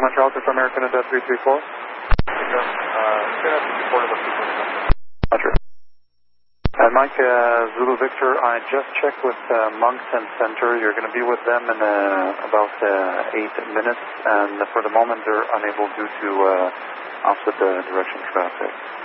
Montreal to American Canada 334. Roger. Mike, Zulu Victor, I just checked with Moncton Center. You're going to be with them in about 8 minutes, and for the moment they're unable due to opposite direction traffic.